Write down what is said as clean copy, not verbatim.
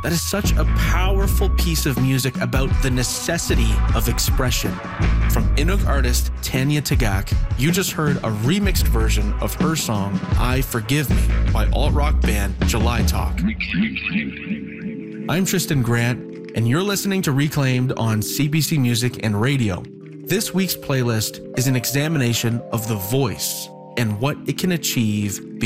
That is such a powerful piece of music about the necessity of expression. From Inuk artist Tanya Tagaq, you just heard a remixed version of her song, I Forgive Me, by alt-rock band July Talk. I'm Tristan Grant, and you're listening to Reclaimed on CBC Music and Radio. This week's playlist is an examination of the voice and what it can achieve